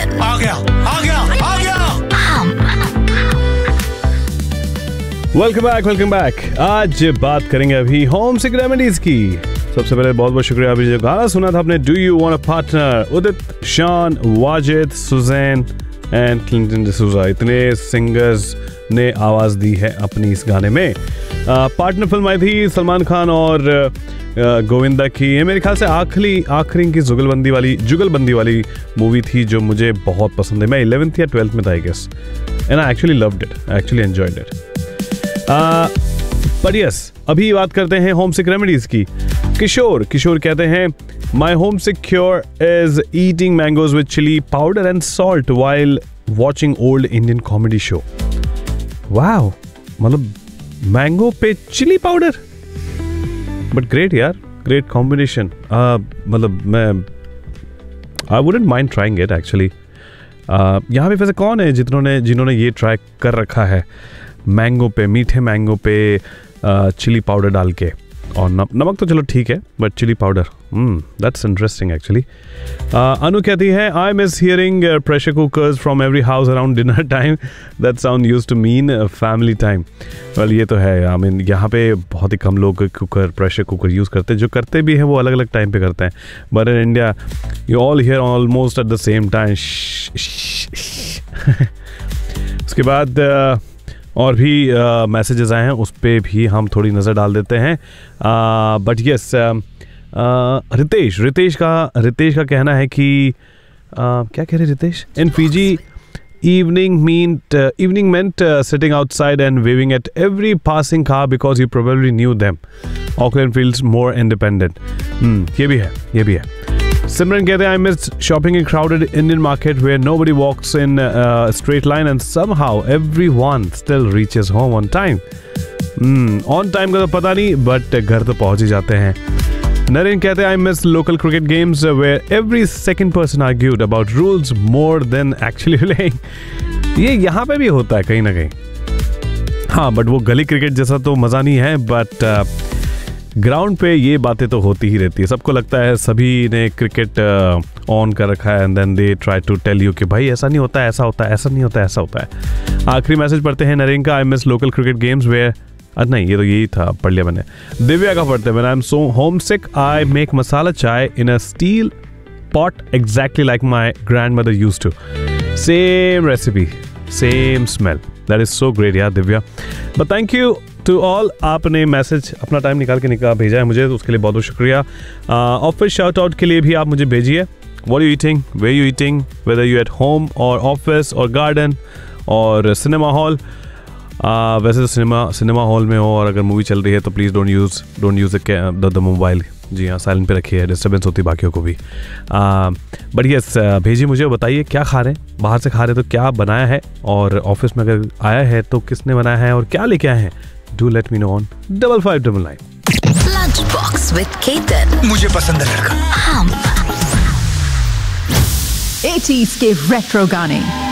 केतन आ गया welcome back. आज बात करेंगे अभी होम सिक रेमेडीज की। सबसे पहले बहुत बहुत शुक्रिया। अभी जो गाना सुना था आपने, do you want a partner, उदित, शान, Wajid, Suzanne and Clinton D'Souza, इतने सिंगर्स ने आवाज दी है अपनी इस गाने में। पार्टनर फिल्म आई थी सलमान खान और गोविंदा की। ये मेरे ख्याल से आखिरी की जुगलबंदी वाली मूवी थी जो मुझे बहुत पसंद है। मैं 11th या 12th में था I guess, and I actually loved it, actually enjoyed it. पर यस, अभी बात करते हैं होम सिक रेमेडीज की। किशोर कहते हैं, my home sick cure is eating mangoes with chilli powder and salt while watching old Indian comedy show. Wow, मतलब mango पे चिली पाउडर, बट ग्रेट यार, ग्रेट कॉम्बिनेशन। मतलब मैं I wouldn't mind trying it actually. यहाँ पे वैसे कौन है जिन्होंने ये ट्राई कर रखा है, मैंगो पे, मीठे मैंगो पे चिली पाउडर डाल के, और नमक तो चलो ठीक है, but chilli powder, that's interesting actually. अनु कहती है, I miss hearing pressure cookers from every house around dinner time, that sound used to mean family time. Well, ये तो है, आई मीन यहाँ पे बहुत ही कम लोग प्रेशर कुकर यूज़ करते हैं। जो करते भी हैं वो अलग अलग टाइम पे करते हैं, but in India you all here almost at the same time. उसके बाद और भी मैसेजेस आए हैं, उस पर भी हम थोड़ी नज़र डाल देते हैं। बट यस, रितेश का कहना है कि क्या कह रहे रितेश? इन Fiji evening meant sitting outside and waving at every passing car because you probably knew them. Auckland feels more independent. ये भी है। Simran कहते हैं, I miss shopping in crowded Indian market where nobody walks in a straight line and somehow everyone still reaches home on time. On time का तो पता नहीं, but घर तो पहुंच ही जाते हैं। नरेन कहते हैं, I miss local cricket games where every second person argued about rules more than actually playing. ये यहाँ पे भी होता है कहीं ना कहीं, हाँ, बट वो गली क्रिकेट जैसा तो मज़ा नहीं है, बट ग्राउंड पे ये बातें तो होती ही रहती है। सबको लगता है सभी ने क्रिकेट ऑन कर रखा है, and then they try to tell you कि भाई ऐसा नहीं होता है, ऐसा होता है, ऐसा नहीं होता है, ऐसा होता है। आखिरी मैसेज पढ़ते हैं नरेन का, I miss local cricket games where, नहीं ये तो यही था, पढ़ लिया मैंने। दिव्या का पढ़ते हैं, when I am so home sick I make मसाला चाय इन अ steel pot exactly like my grand mother used to. Same recipe, same smell, that is so great यार Divya. But thank you to all, आपने मैसेज अपना time निकाल के भेजा है मुझे, तो उसके लिए बहुत बहुत शुक्रिया। ऑफिस शाउट आउट के लिए भी आप मुझे भेजिए। What are you eating, where you eating, whether you at home और ऑफिस और गार्डन और सिनेमा हॉल। वैसे तो सिनेमा हॉल में हो और अगर मूवी चल रही है तो please don't use the mobile. जी हाँ, साइलेंट पे रखिए, डिस्टर्बेंस होती है बाकियों को भी। बट यस, भेजिए मुझे, बताइए क्या खा रहे हैं, बाहर से खा रहे हैं तो क्या बनाया है, और ऑफिस में अगर आया है तो किसने बनाया है और क्या लेके आए हैं। Do let me know on 5599। Lunch box with Ketan, मुझे पसंद है लड़का। हम 80s के रेट्रो गाने